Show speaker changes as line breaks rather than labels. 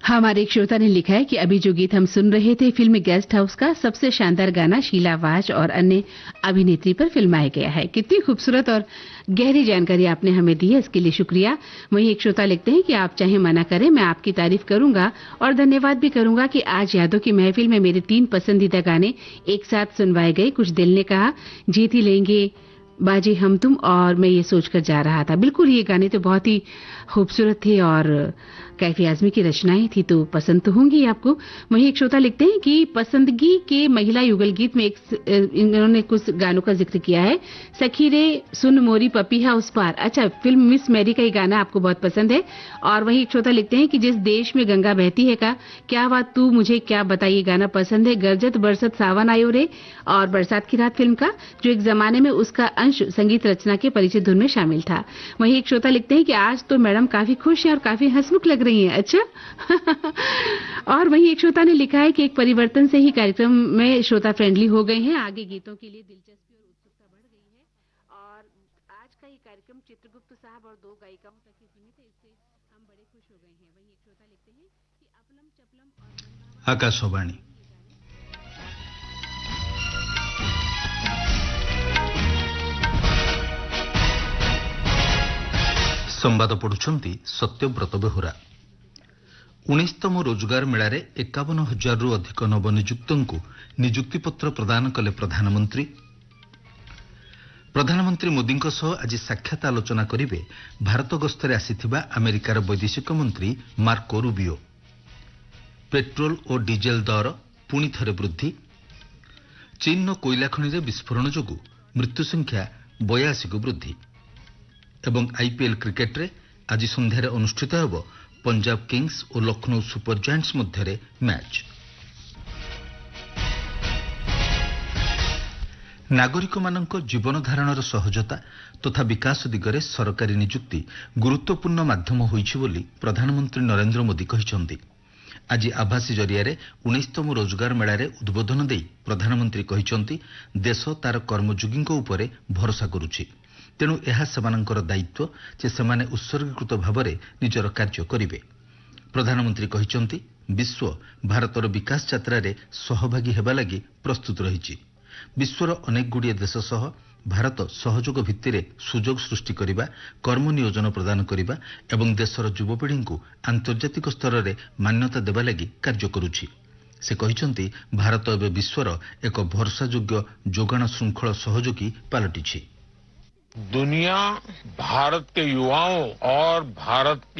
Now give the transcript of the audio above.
हमारे एक श्रोता ने लिखा है कि अभी जो गीत हम सुन रहे थे फिल्म गेस्ट हाउस का सबसे शानदार गाना शीला वाज और अन्य अभिनेत्री पर फिल्माया गया है। कितनी खूबसूरत और गहरी जानकारी आपने हमें दी है, इसके लिए शुक्रिया। वहीं एक श्रोता लिखते हैं कि आप चाहे मना करें, मैं आपकी तारीफ करूंगा और धन्यवाद भी करूंगा कि आज यादों की महफिल में मेरे 3 पसंदीदा गाने एक साथ सुनवाए गए। कुछ दिल ने कहा, जीत ही लेंगे, बाजी हम तुम और मैं ये सोचकर जा रहा था। बिल्कुल, ये गाने तो बहुत ही खूबसूरत थे और कैफी आजमी की रचनाएं थी, तो पसंद तो होंगी आपको। वहीं एक श्रोता लिखते हैं कि पसंदगी के महिला युगल गीत में इन्होंने कुछ गानों का जिक्र किया है। सखी रे सुन मोरी पपीहा उस पार। अच्छा, फिल्म मिस मैरी का ये गाना आपको बहुत पसंद है। और वहीं एक श्रोता लिखते हैं कि जिस देश में गंगा बहती है का क्या बात तू मुझे क्या बताइए गाना पसंद है। गरजत बरसत सावन आयो रे और बरसात की रात फिल्म का, जो एक जमाने में उसका अंश संगीत रचना के परिचय धुन में शामिल था। वहीं एक श्रोता लिखते हैं कि आज तो मैडम काफी खुश है और काफी हंसमुख लग रही हैं। अच्छा और वहीं एक श्रोता ने लिखा है कि एक परिवर्तन से ही कार्यक्रम में श्रोता फ्रेंडली हो गए हैं, आगे गीतों के लिए दिलचस्पी और उत्सुकता बढ़ गई है और आज का ये कार्यक्रम चित्रगुप्त साहब और 2 गायिकाओं तक ही सीमित है, इससे हम बड़े खुश हो गए हैं। वहीं एक श्रोता लिखते हैं कि अपलम चपलम और
आकाशवाणी संवाद पढ़ुछंती सत्यव्रत बेहुरा। 19तम रोजगार मेलारे 51,000 रु अधिक नवनियुक्तों नियुक्तिपत्र प्रदान कले प्रधानमंत्री। प्रधानमंत्री मोदी आज साक्षात आलोचना करिवे भारत गस्तरे आसिथिबा अमेरिकार वैदेशिक मंत्री मार्को रूबियो। पेट्रोल और डीजेल दर पुणी थरे वृद्धि। चीन कोयला खनि विस्फोरण जोगु मृत्यु संख्या 82 को वृद्धि। एवं आईपीएल क्रिकेट रे आज संध्यारे अनुष्ठित होब पंजाब किंग्स और लखनऊ सुपर जायंट्स मध्य मैच। नागरिक मानक जीवन धारणर सहजता तथा विकास दिगरे सरकारी नियुक्ति गुरुत्वपूर्ण माध्यम होइछि बोली प्रधानमंत्री नरेंद्र मोदी कहिसंती। आज आभासी जरिया 19तम रोजगार मेलारे उद्बोधन देई प्रधानमंत्री कहिसंती देश तार कर्मयोगी उपरे भरोसा करुछि, तेणु यह सेमानंकर दायित्व जे सेमाने उत्सर्गीकृत भावरे निजर कार्य करिवे। प्रधानमंत्री कहिसंती विश्व भारतर विकास यात्रारे सहभागी हेबा लागि प्रस्तुत रहिछि। विश्वर अनेक गुड़िए देश सह भारत सहयोग भित्तिरे सुजोग सृष्टि करिबा, कर्म नियोजन प्रदान करिबा एवं देशर युवपीढ़ी को आंतर्जातिक स्तर रे मान्यता देबा लागि कार्य करुछि। से कहिसंती भारत एबे विश्वर एक भरोसायोग्य जोगाण श्रृंखल सहयोगी पलटिछि।
दुनिया भारत के युवाओं और भारत